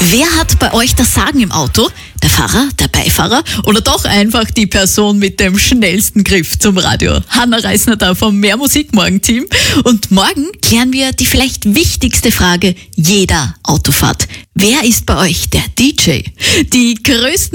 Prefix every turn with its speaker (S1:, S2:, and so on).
S1: Wer hat bei euch das Sagen im Auto? Der Fahrer, der Beifahrer oder doch einfach die Person mit dem schnellsten Griff zum Radio? Hanna Reisner da vom Mehr Musik Morgen Team. Und morgen klären wir die vielleicht wichtigste Frage jeder Autofahrt. Wer ist bei euch der DJ? Die größten